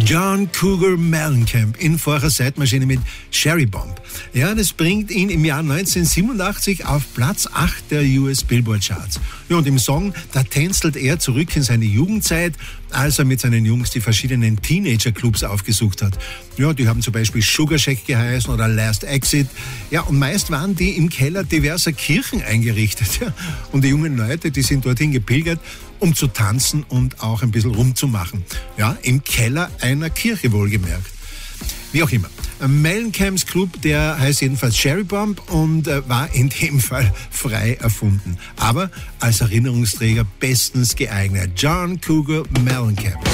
John Cougar Mellencamp in vorher Seitmaschine mit Cherry Bomb. Ja, das bringt ihn im Jahr 1987 auf Platz 8 der US Billboard Charts. Ja, und im Song, da tänzelt er zurück in seine Jugendzeit, als er mit seinen Jungs die verschiedenen Teenager-Clubs aufgesucht hat. Ja, die haben zum Beispiel Sugar Shack geheißen oder Last Exit. Ja, und meist waren die im Keller diverser Kirchen eingerichtet. Ja. Und die jungen Leute, die sind dorthin gepilgert, um zu tanzen und auch ein bisschen rumzumachen. Ja, im Keller einer Kirche wohlgemerkt. Wie auch immer. Mellencamps Club, der heißt jedenfalls Cherry Bomb und war in dem Fall frei erfunden. Aber als Erinnerungsträger bestens geeignet. John Cougar Mellencamp.